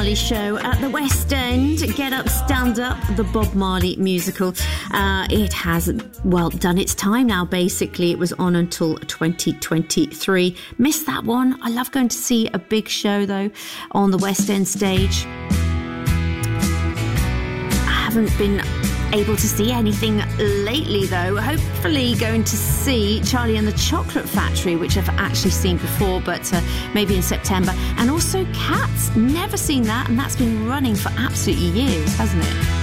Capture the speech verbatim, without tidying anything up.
Marley Show at the West End. Get Up, Stand Up, the Bob Marley musical. Uh, it has, well, done its time now, basically. It was on until twenty twenty-three. Missed that one. I love going to see a big show, though, on the West End stage. I haven't been able to see anything lately, though. Hopefully going to see Charlie and the Chocolate Factory, which I've actually seen before, but uh, maybe in September. And also Cats. Never seen that, and that's been running for absolutely years, hasn't it?